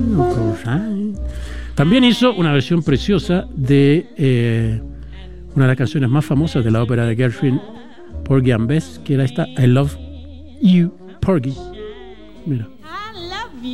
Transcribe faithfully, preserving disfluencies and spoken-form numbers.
También hizo una versión preciosa de eh, una de las canciones más famosas de la ópera de Gershwin, Porgy and Bess, que era esta I Love You, Porgy. Mira.